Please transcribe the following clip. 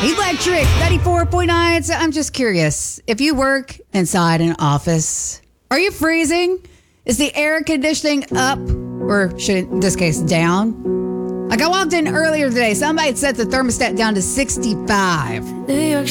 Electric 94.9. So I'm just curious, if you work inside an office, are you freezing? Is the air conditioning up, or should it, in this case, down? Like I walked in earlier today, somebody had set the thermostat down to 65. New York